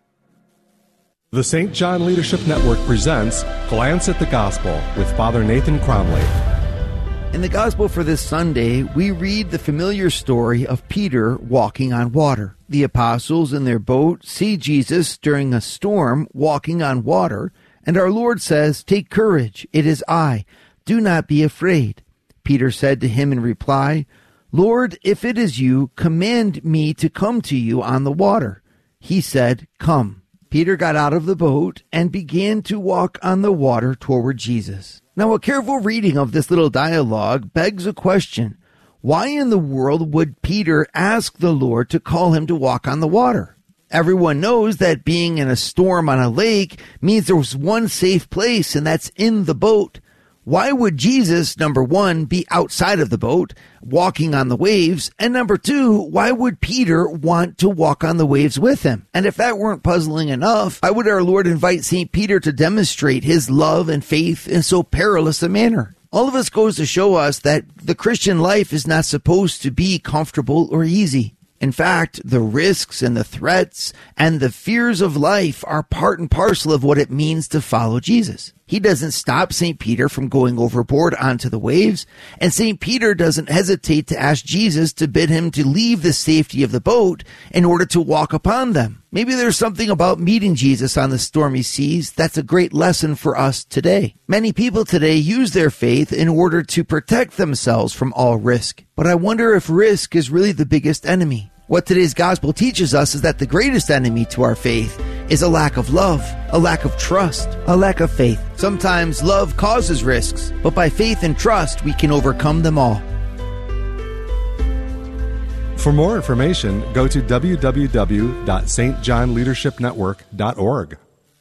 The Saint John Leadership Network presents Glance at the Gospel with Father Nathan Cromley. In the Gospel for this Sunday, we read the familiar story of Peter walking on water. The apostles in their boat see Jesus during a storm walking on water, and our Lord says, "Take courage, it is I. Do not be afraid." Peter said to him in reply, "Lord, if it is you, command me to come to you on the water." He said, "Come." Peter got out of the boat and began to walk on the water toward Jesus. Now, a careful reading of this little dialogue begs a question. Why in the world would Peter ask the Lord to call him to walk on the water? Everyone knows that being in a storm on a lake means there's one safe place, and that's in the boat. Why would Jesus, number one, be outside of the boat, walking on the waves? And number two, why would Peter want to walk on the waves with him? And if that weren't puzzling enough, why would our Lord invite Saint Peter to demonstrate his love and faith in so perilous a manner? All of this goes to show us that the Christian life is not supposed to be comfortable or easy. In fact, the risks and the threats and the fears of life are part and parcel of what it means to follow Jesus. He doesn't stop Saint Peter from going overboard onto the waves, and Saint Peter doesn't hesitate to ask Jesus to bid him to leave the safety of the boat in order to walk upon them. Maybe there's something about meeting Jesus on the stormy seas that's a great lesson for us today. Many people today use their faith in order to protect themselves from all risk. But I wonder if risk is really the biggest enemy. What today's gospel teaches us is that the greatest enemy to our faith is a lack of love, a lack of trust, a lack of faith. Sometimes love causes risks, but by faith and trust, we can overcome them all. For more information, go to w w w dot s t john leadership network dot org.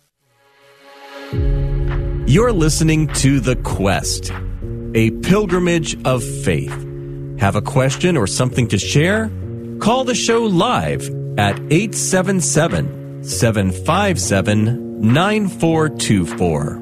You're listening to The Quest, a pilgrimage of faith. Have a question or something to share? Call the show live at eight seven seven, seven five seven, nine four two four.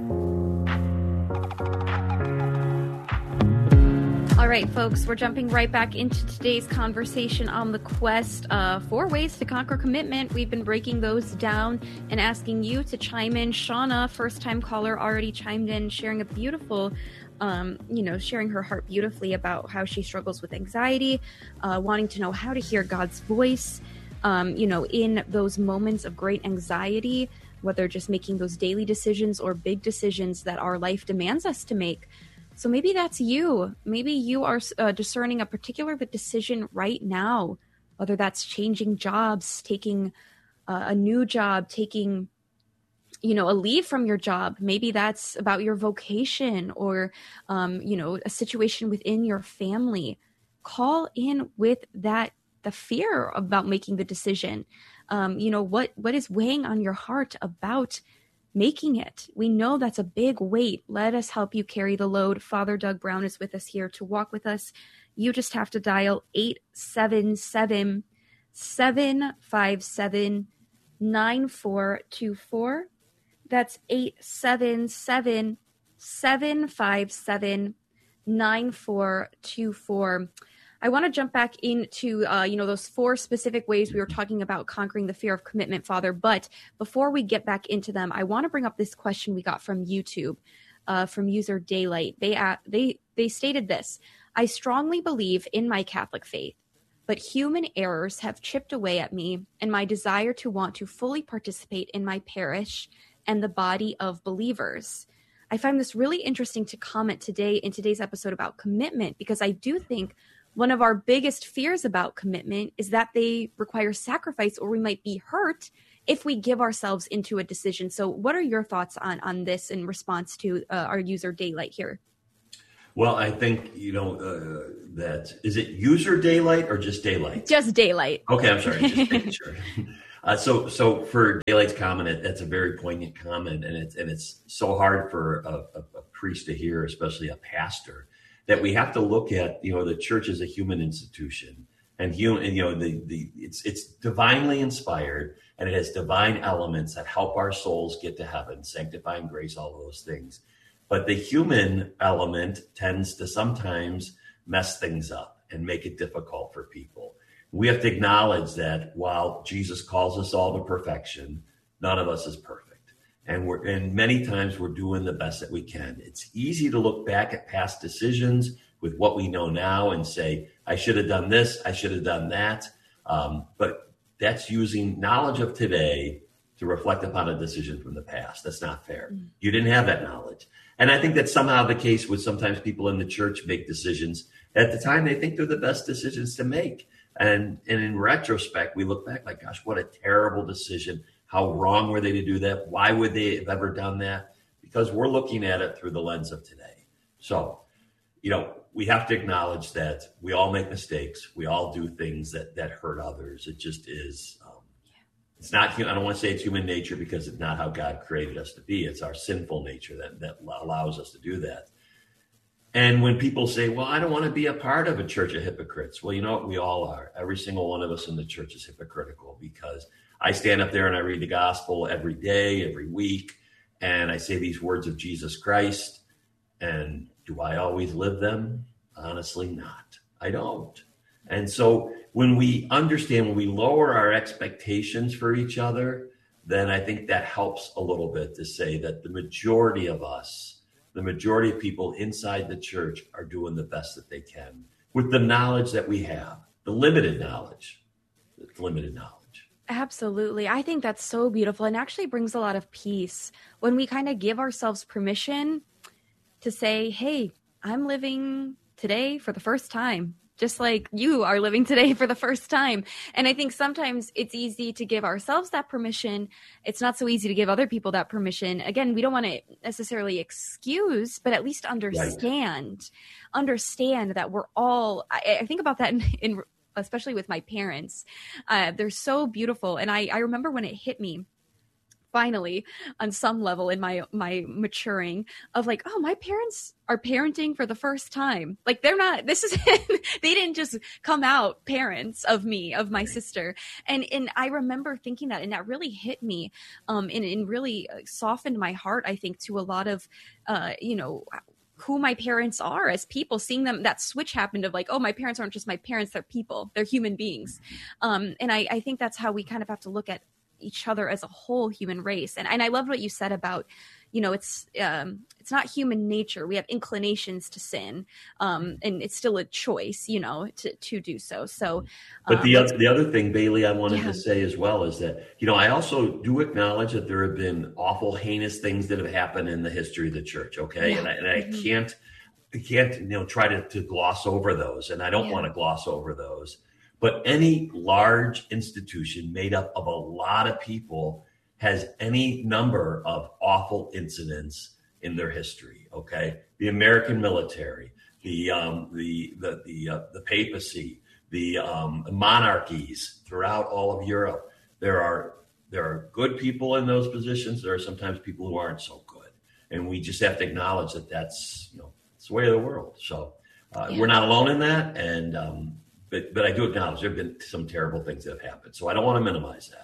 All right, folks, we're jumping right back into today's conversation on The Quest. Uh, four ways to conquer commitment. We've been breaking those down and asking you to chime in. Shauna, first-time caller, already chimed in, sharing a beautiful Um, you know, sharing her heart beautifully about how she struggles with anxiety, uh, wanting to know how to hear God's voice, um, you know, in those moments of great anxiety, whether just making those daily decisions or big decisions that our life demands us to make. So maybe that's you. Maybe you are uh, discerning a particular decision right now, whether that's changing jobs, taking uh, a new job, taking you know, a leave from your job. Maybe that's about your vocation or, um, you know, a situation within your family. Call in with that, the fear about making the decision. Um, you know, what, what is weighing on your heart about making it? We know that's a big weight. Let us help you carry the load. Father Doug Brown is with us here to walk with us. You just have to dial eight seven seven, seven five seven, nine four two four. That's eight seven seven, seven five seven, nine four two four. I want to jump back into, uh, you know, those four specific ways we were talking about conquering the fear of commitment, Father. But before we get back into them, I want to bring up this question we got from YouTube, uh, from user Daylight. They, uh, they, they stated this: I strongly believe in my Catholic faith, but human errors have chipped away at me and my desire to want to fully participate in my parish and the body of believers. I find this really interesting to comment today in today's episode about commitment, because I do think one of our biggest fears about commitment is that they require sacrifice, or we might be hurt if we give ourselves into a decision. So what are your thoughts on, on this in response to uh, our user Daylight here? Well, I think, you know, uh, that, is it user Daylight or just Daylight? Just Daylight. Okay, I'm sorry. Just making sure. Uh, so, so for Daylight's comment, it, that's a very poignant comment, and it's and it's so hard for a, a, a priest to hear, especially a pastor, that we have to look at, you know, the church as a human institution, and human, and, you know, the the it's it's divinely inspired, and it has divine elements that help our souls get to heaven, sanctifying grace, all of those things. But the human element tends to sometimes mess things up and make it difficult for people. We have to acknowledge that while Jesus calls us all to perfection, none of us is perfect. And we're, and many times we're doing the best that we can. It's easy to look back at past decisions with what we know now and say, I should have done this, I should have done that. Um, but that's using knowledge of today to reflect upon a decision from the past. That's not fair. Mm. You didn't have that knowledge. And I think that's somehow the case with sometimes people in the church make decisions at the time they think they're the best decisions to make. And, and in retrospect, we look back like, gosh, what a terrible decision. How wrong were they to do that? Why would they have ever done that? Because we're looking at it through the lens of today. So, you know, we have to acknowledge that we all make mistakes. We all do things that, that hurt others. It just is. Um, it's not, I don't want to say it's human nature, because it's not how God created us to be. It's our sinful nature that, that allows us to do that. And when people say, well, I don't want to be a part of a church of hypocrites. Well, you know what? We all are. Every single one of us in the church is hypocritical, because I stand up there and I read the gospel every day, every week, and I say these words of Jesus Christ. And do I always live them? Honestly, not. I don't. And so when we understand, when we lower our expectations for each other, then I think that helps a little bit to say that the majority of us, the majority of people inside the church are doing the best that they can with the knowledge that we have, the limited knowledge, the limited knowledge. Absolutely. I think that's so beautiful, and actually brings a lot of peace when we kind of give ourselves permission to say, hey, I'm living today for the first time, just like you are living today for the first time. And I think sometimes it's easy to give ourselves that permission. It's not so easy to give other people that permission. Again, we don't want to necessarily excuse, but at least understand, right. understand that we're all, I, I think about that in, in especially with my parents. Uh, they're so beautiful. And I, I remember when it hit me, finally, on some level in my my maturing, of like, oh, my parents are parenting for the first time. Like, they're not, this is, they didn't just come out parents of me, of my sister. And and I remember thinking that, and that really hit me, um, and, and really softened my heart, I think, to a lot of, uh, you know, who my parents are as people, seeing them, that switch happened of like, oh, my parents aren't just my parents, they're people, they're human beings. Um, and I, I think that's how we kind of have to look at each other as a whole human race. And and I love what you said about, you know, it's um it's not human nature. We have inclinations to sin, um, and it's still a choice, you know, to to do so. So, um, but the other, the other thing, Bailey, I wanted yeah. to say as well is that, you know, I also do acknowledge that there have been awful, heinous things that have happened in the history of the church. Okay, yeah. and I, and I mm-hmm. can't I can't you know try to, to gloss over those, and I don't yeah. want to gloss over those. But any large institution made up of a lot of people has any number of awful incidents in their history. Okay, the American military, the um, the the the, uh, the papacy, the um, monarchies throughout all of Europe. There are there are good people in those positions. There are sometimes people who aren't so good, and we just have to acknowledge that that's you know it's the way of the world. So uh, yeah. we're not alone in that, and. Um, But, but I do acknowledge there have been some terrible things that have happened. So I don't want to minimize that.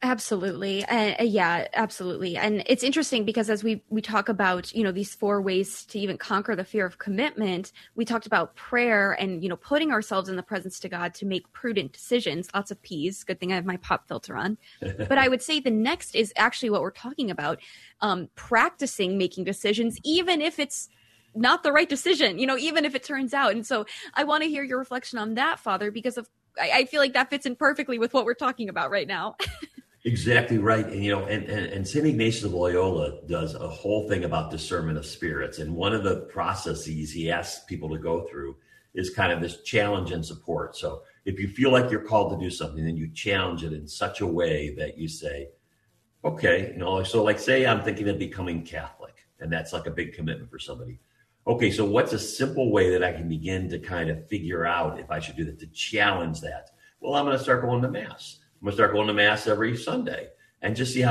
Absolutely. Uh, yeah, absolutely. And it's interesting because as we, we talk about, you know, these four ways to even conquer the fear of commitment, we talked about prayer and, you know, putting ourselves in the presence to God to make prudent decisions, lots of P's. Good thing I have my pop filter on. But I would say the next is actually what we're talking about, um, practicing making decisions, even if it's not the right decision, you know, even if it turns out. And so I want to hear your reflection on that, Father, because of I, I feel like that fits in perfectly with what we're talking about right now. Exactly right. And, you know, and, and, and Saint Ignatius of Loyola does a whole thing about discernment of spirits. And one of the processes he asks people to go through is kind of this challenge and support. So if you feel like you're called to do something, then you challenge it in such a way that you say, okay, you know, so like say I'm thinking of becoming Catholic, and that's like a big commitment for somebody. Okay, so what's a simple way that I can begin to kind of figure out if I should do that, to challenge that? Well, I'm going to start going to Mass. I'm going to start going to Mass every Sunday and just see how